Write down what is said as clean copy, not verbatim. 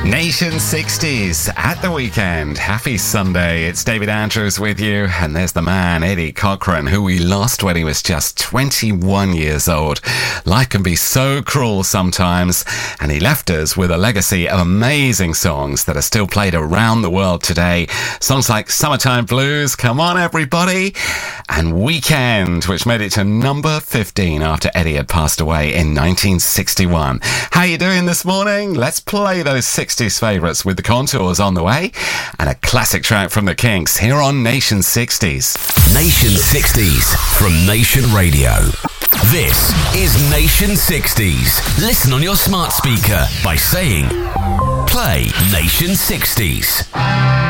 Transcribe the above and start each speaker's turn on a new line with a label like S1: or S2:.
S1: Nation 60s at the weekend. Happy Sunday. It's David Andrews with you. And there's the man, Eddie Cochran, who we lost when he was just 21 years old. Life can be so cruel sometimes. And he left us with a legacy of amazing songs that are still played around the world today. Songs like Summertime Blues, Come On Everybody, and Weekend, which made it to number 15 after Eddie had passed away in 1961. How you doing this morning? Let's play those 60s favourites with the Contours on the way, and a classic track from the Kinks here on Nation 60s.
S2: Nation 60s from Nation Radio. This is Nation 60s. Listen on your smart speaker by saying, play Nation 60s.